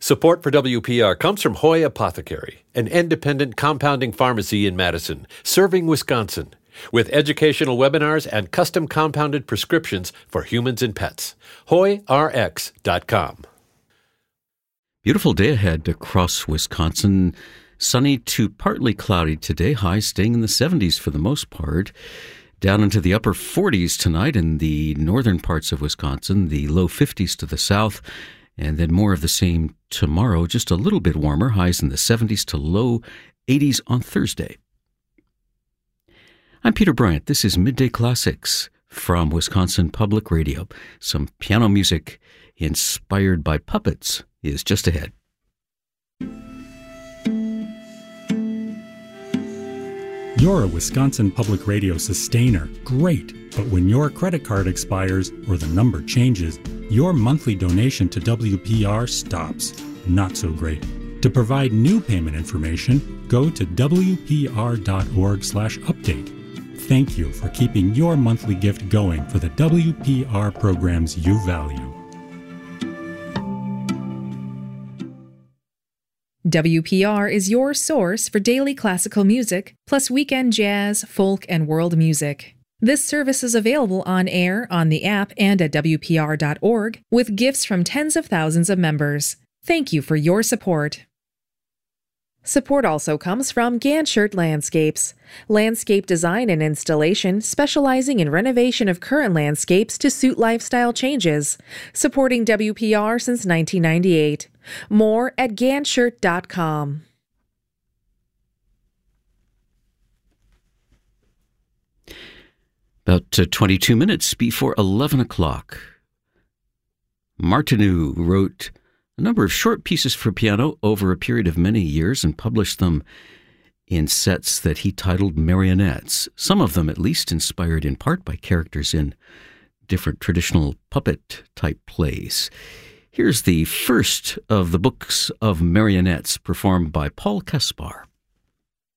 Support for WPR comes from Hoy Apothecary, an independent compounding pharmacy in Madison, serving Wisconsin, with educational webinars and custom compounded prescriptions for humans and pets. HoyRx.com. Beautiful day ahead across Wisconsin. Sunny to partly cloudy today, highs staying in the 70s for the most part. Down into the upper 40s tonight in the northern parts of Wisconsin, the low 50s to the south, and then more of the same tomorrow, just a little bit warmer, highs in the 70s to low 80s on Thursday. I'm Peter Bryant. This is Midday Classics from Wisconsin Public Radio. Some piano music inspired by puppets is just ahead. You're a Wisconsin Public Radio sustainer. Great. But when your credit card expires or the number changes, your monthly donation to WPR stops. Not so great. To provide new payment information, go to wpr.org/update. Thank you for keeping your monthly gift going for the WPR programs you value. WPR is your source for daily classical music, plus weekend jazz, folk, and world music. This service is available on air, on the app, and at WPR.org, with gifts from tens of thousands of members. Thank you for your support. Support also comes from Ganshert Landscapes, landscape design and installation specializing in renovation of current landscapes to suit lifestyle changes, supporting WPR since 1998. More at Ganshert.com. About 22 minutes before 11 o'clock. Martineau wrote a number of short pieces for piano over a period of many years and published them in sets that he titled Marionettes, some of them at least inspired in part by characters in different traditional puppet-type plays. Here's the first of the books of Marionettes performed by Paul Kaspar.